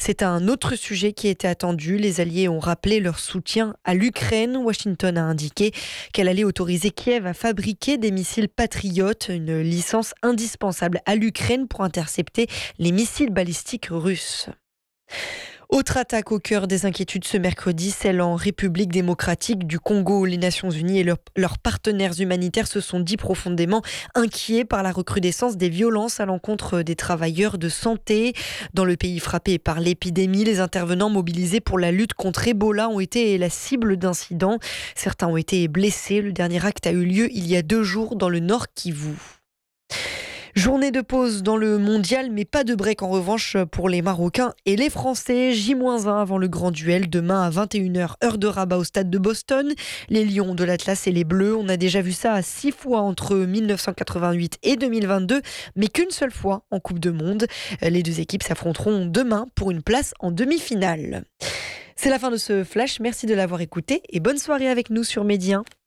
C'est un autre sujet qui était attendu. Les Alliés ont rappelé leur soutien à l'Ukraine. Washington a indiqué qu'elle allait autoriser Kiev à fabriquer des missiles Patriot, une licence indispensable à l'Ukraine pour intercepter les missiles balistiques russes. Autre attaque au cœur des inquiétudes ce mercredi, celle en République démocratique du Congo. Les Nations Unies et leurs partenaires humanitaires se sont dit profondément inquiets par la recrudescence des violences à l'encontre des travailleurs de santé. Dans le pays frappé par l'épidémie, les intervenants mobilisés pour la lutte contre Ebola ont été la cible d'incidents. Certains ont été blessés. Le dernier acte a eu lieu il y a 2 jours dans le Nord Kivu. Journée de pause dans le mondial, mais pas de break en revanche pour les Marocains et les Français. J-1 avant le grand duel, demain à 21h, heure de Rabat au stade de Boston. Les Lions de l'Atlas et les Bleus, on a déjà vu ça 6 fois entre 1988 et 2022, mais qu'une seule fois en Coupe du Monde. Les 2 équipes s'affronteront demain pour une place en demi-finale. C'est la fin de ce flash, merci de l'avoir écouté et bonne soirée avec nous sur Média.